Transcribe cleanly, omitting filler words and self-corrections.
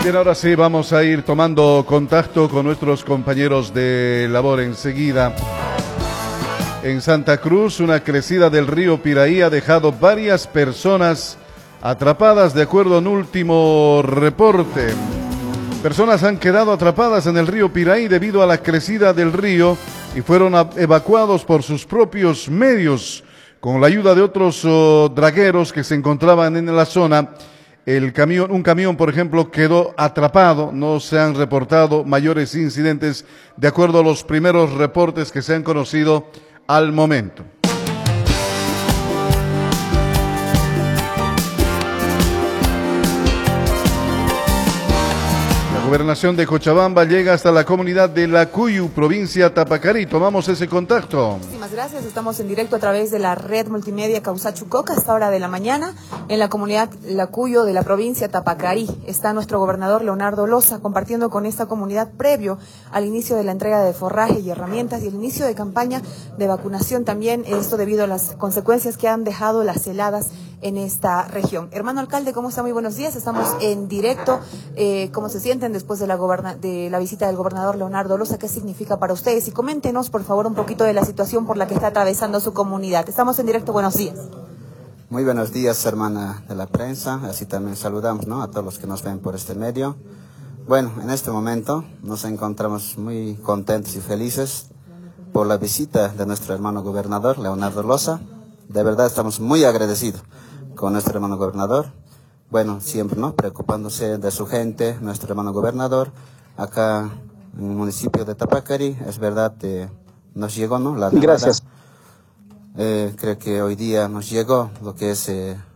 Bien, ahora sí vamos a ir tomando contacto con nuestros compañeros de labor enseguida. En Santa Cruz, una crecida del río Piraí ha dejado varias personas atrapadas, de acuerdo a un último reporte. Personas han quedado atrapadas en el río Piraí debido a la crecida del río y fueron evacuados por sus propios medios con la ayuda de otros dragueros que se encontraban en la zona. Un camión, por ejemplo, quedó atrapado. No se han reportado mayores incidentes de acuerdo a los primeros reportes que se han conocido al momento. La gobernación de Cochabamba llega hasta la comunidad de Lacuyu, provincia Tapacarí. Tomamos ese contacto. Muchísimas gracias. Estamos en directo a través de la red multimedia Causachucoca a esta hora de la mañana en la comunidad Lacuyo de la provincia Tapacarí. Está nuestro gobernador Leonardo Loza compartiendo con esta comunidad previo al inicio de la entrega de forraje y herramientas y el inicio de campaña de vacunación también, esto debido a las consecuencias que han dejado las heladas en esta región. Hermano alcalde, ¿cómo está? Muy buenos días. Estamos en directo. ¿Cómo se sienten después de la visita del gobernador Leonardo Loza? ¿Qué significa para ustedes? Y coméntenos, por favor, un poquito de la situación por la que está atravesando su comunidad. Estamos en directo. Buenos días. Muy buenos días, hermana de la prensa. Así también saludamos, ¿no?, a todos los que nos ven por este medio. Bueno, en este momento nos encontramos muy contentos y felices por la visita de nuestro hermano gobernador Leonardo Loza. De verdad estamos muy agradecidos con nuestro hermano gobernador. Bueno, siempre, ¿no?, preocupándose de su gente, nuestro hermano gobernador, acá en el municipio de Tapacarí. Es verdad, nos llegó, ¿no?, la nevada. Gracias. Creo que hoy día nos llegó lo que es